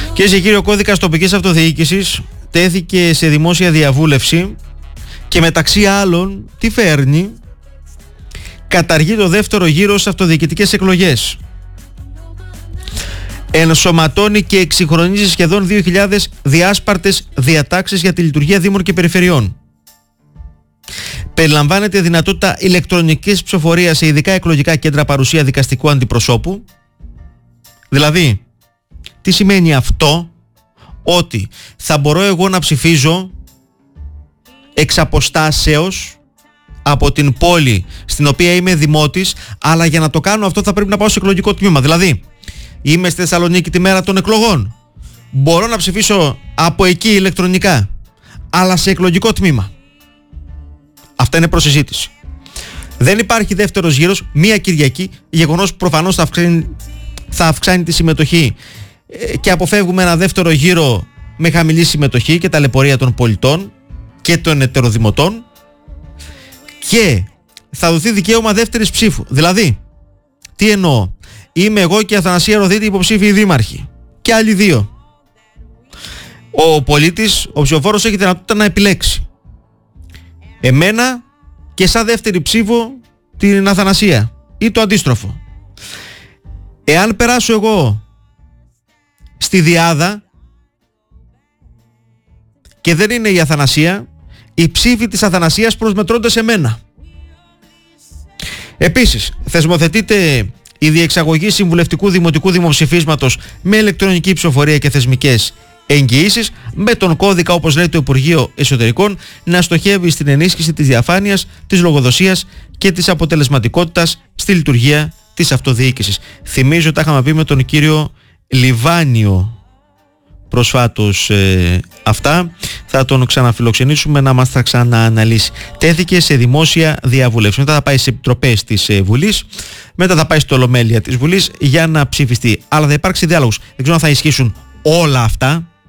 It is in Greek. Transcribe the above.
Κυρίες και κύριοι, ο κώδικας τοπικής αυτοδιοίκησης τέθηκε σε δημόσια διαβούλευση και μεταξύ άλλων τι φέρνει? Καταργεί το δεύτερο γύρο στις αυτοδιοικητικές εκλογές. Ενσωματώνει και εξυγχρονίζει σχεδόν 2.000 διάσπαρτες διατάξεις για τη λειτουργία δήμων και περιφερειών. Περιλαμβάνεται δυνατότητα ηλεκτρονικής ψηφοφορίας σε ειδικά εκλογικά κέντρα παρουσία δικαστικού αντιπροσώπου. Δηλαδή, τι σημαίνει αυτό? Ότι θα μπορώ εγώ να ψηφίζω εξ αποστάσεως από την πόλη στην οποία είμαι δημότης, αλλά για να το κάνω αυτό θα πρέπει να πάω σε εκλογικό τμήμα. Δηλαδή, είμαι στη Θεσσαλονίκη τη μέρα των εκλογών, μπορώ να ψηφίσω από εκεί ηλεκτρονικά, αλλά σε εκλογικό τμήμα. Αυτά είναι προσυζήτηση. Δεν υπάρχει δεύτερος γύρος, μία Κυριακή, γεγονός που προφανώς θα αυξάνει τη συμμετοχή και αποφεύγουμε ένα δεύτερο γύρο με χαμηλή συμμετοχή και ταλαιπωρία των πολιτών και των ετεροδημοτών, και θα δοθεί δικαίωμα δεύτερης ψήφου. Δηλαδή, τι εννοώ? Είμαι εγώ και η Αθανασία Ροδίτη υποψήφιοι δήμαρχοι και άλλοι δύο. Ο πολίτης, ο ψηφοφόρος, έχει δυνατότητα να επιλέξει εμένα και σαν δεύτερη ψήφο την Αθανασία ή το αντίστροφο. Εάν περάσω εγώ στη διάδα και δεν είναι η Αθανασία, οι ψήφοι της Αθανασίας προσμετρώνται σε μένα. Επίσης, θεσμοθετείται η διεξαγωγή συμβουλευτικού δημοτικού δημοψηφίσματος με ηλεκτρονική ψηφοφορία και θεσμικές εγγυήσεις, με τον κώδικα, όπως λέει το Υπουργείο Εσωτερικών, να στοχεύει στην ενίσχυση της διαφάνειας, της λογοδοσίας και της αποτελεσματικότητας στη λειτουργία της αυτοδιοίκησης. Θυμίζω ότι τα είχαμε πει με τον κύριο Λιβάνιο προσφάτως αυτά. Θα τον ξαναφιλοξενήσουμε να μας τα ξανααναλύσει. Τέθηκε σε δημόσια διαβούλευση. Μετά θα πάει σε επιτροπές της Βουλής, μετά θα πάει στο Ολομέλεια της Βουλής για να ψηφιστεί. Αλλά θα υπάρξει διάλογος. Δεν ξέρω αν θα ισχύσουν όλα αυτά.